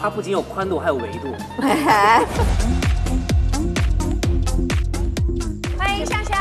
它不仅有宽度，还有维度。 欢迎上上。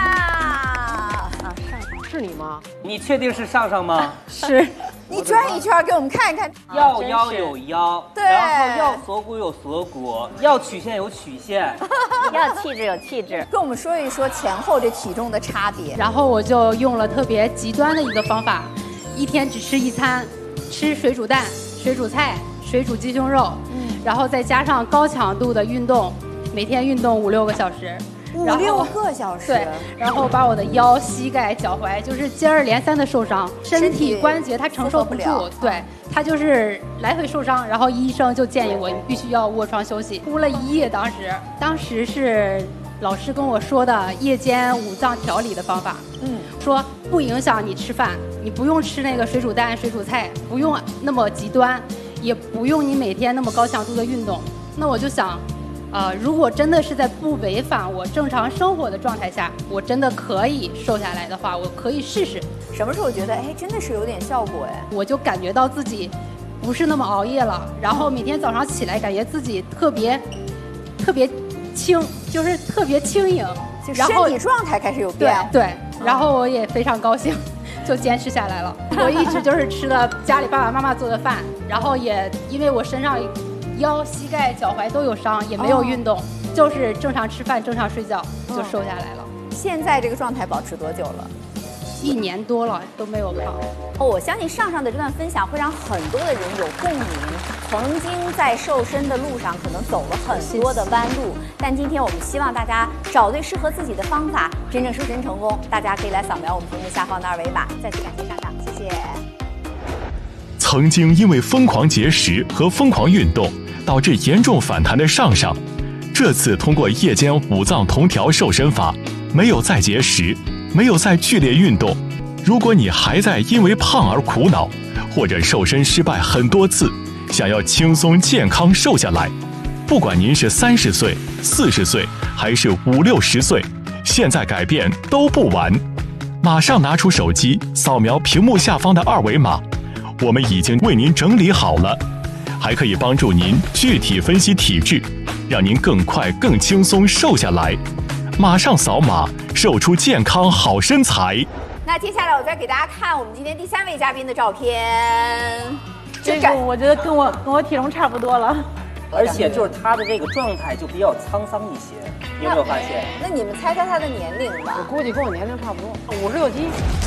是你吗？ 你确定是上上吗？ 是。 你转一圈给我们看一看。 要腰有腰， 对， 然后要锁骨有锁骨，要曲线有曲线， 要气质有气质。 跟我们说一说前后这体重的差别。 然后我就用了特别极端的一个方法，一天只吃一餐，吃水煮蛋、水煮菜、水煮鸡胸肉，然后再加上高强度的运动，每天运动5-6个小时。 5、6个小时， 对，然后把我的腰、膝盖、脚踝就是接二连三的受伤，身体关节它承受不住，对，它就是来回受伤。然后医生就建议我，你必须要卧床休息，哭了1夜。当时是老师跟我说的夜间5脏调理的方法，说不影响你吃饭，你不用吃那个水煮蛋、水煮菜，不用那么极端，也不用你每天那么高强度的运动。那我就想。如果真的是在不违反我正常生活的状态下，我真的可以瘦下来的话，我可以试试。 什么时候觉得真的是有点效果哎？ 我就感觉到自己不是那么熬夜了，然后每天早上起来感觉自己特别轻，就是特别轻盈， 就身体状态开始有变化。 对，然后我也非常高兴。就坚持下来了。我一直就是吃了家里爸爸妈妈做的饭，然后也因为我身上腰、膝盖、脚踝都有伤，也没有运动，就是正常吃饭、正常睡觉，就瘦下来了。 现在这个状态保持多久了 ？1年多了都没有胖。 我相信上上的这段分享会让很多的人有共鸣。曾经在瘦身的路上可能走了很多的弯路，但今天我们希望大家找对适合自己的方法，真正瘦身成功。大家可以来扫描我们屏幕下方的2维码。再次感谢上上，谢谢。 曾经因为疯狂节食和疯狂运动导致严重反弹的上上，这次通过夜间5脏同调瘦身法，没有再节食，没有再剧烈运动。如果你还在因为胖而苦恼，或者瘦身失败很多次，想要轻松健康瘦下来，不管您是30岁、40岁还是50、60岁，现在改变都不晚。马上拿出手机扫描屏幕下方的2维码，我们已经为您整理好了，还可以帮助您具体分析体质，让您更快更轻松瘦下来。马上扫码，瘦出健康好身材。 那接下来我再给大家看我们今天第3位嘉宾的照片。 这个我觉得跟我体重差不多了， 而且就是他的这个状态就比较沧桑一些，你有没有发现？ 那你们猜猜他的年龄吧？ 我估计跟我年龄差不多，56、7。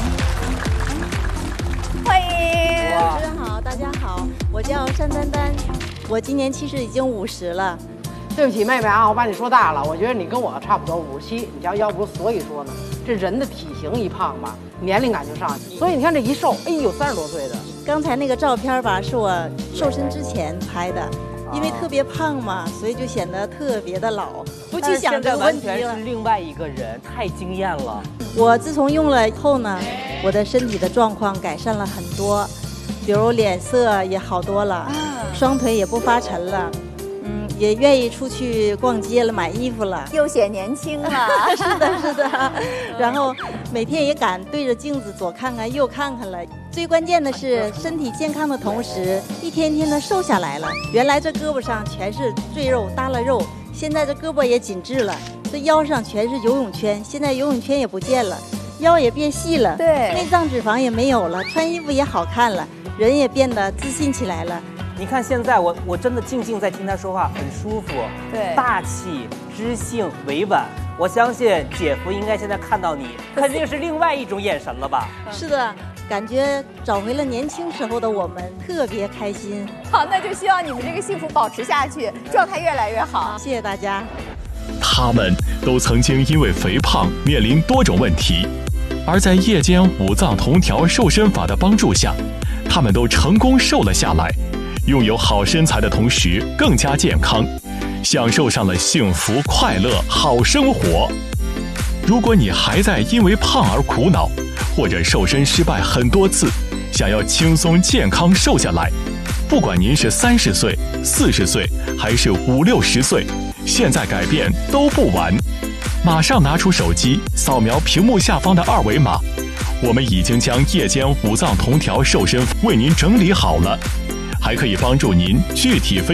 欢迎， 主持人好，大家好，我叫单丹丹，我今年其实已经50了。 对不起妹妹啊，我把你说大了，我觉得你跟我差不多57，你瞧，要不所以说呢，这人的体型一胖吧，年龄感就上去，所以你看这一瘦，哎呦，30多岁的。 刚才那个照片吧，是我瘦身之前拍的，因为特别胖嘛，所以就显得特别的老，不去想这个问题了。 完全是另外一个人，太惊艳了。 我自从用了以后呢，我的身体的状况改善了很多，比如脸色也好多了，双腿也不发沉了。也愿意出去逛街了，买衣服了， 又显年轻了。 是的，是的。然后每天也敢对着镜子左看看右看看了。最关键的是身体健康的同时，一天天的瘦下来了。原来这胳膊上全是赘肉耷拉肉，现在这胳膊也紧致了。这腰上全是游泳圈，现在游泳圈也不见了，腰也变细了， 对， 内脏脂肪也没有了，穿衣服也好看了，人也变得自信起来了。 你看现在我真的静静在听他说话，很舒服， 对， 大气、知性、委婉。我相信姐夫应该现在看到你，肯定是另外一种眼神了吧？ 是的，感觉找回了年轻时候的我们，特别开心。 好，那就希望你们这个幸福保持下去，状态越来越好。 谢谢大家。 他们都曾经因为肥胖面临多种问题，而在夜间5脏同调瘦身法的帮助下，他们都成功瘦了下来。拥有好身材的同时更加健康，享受上了幸福快乐好生活。如果你还在因为胖而苦恼，或者瘦身失败很多次，想要轻松健康瘦下来，不管您是30岁、40岁还是50、60岁，现在改变都不晚。马上拿出手机扫描屏幕下方的2维码，我们已经将夜间5脏同调瘦身为您整理好了，还可以帮助您具体分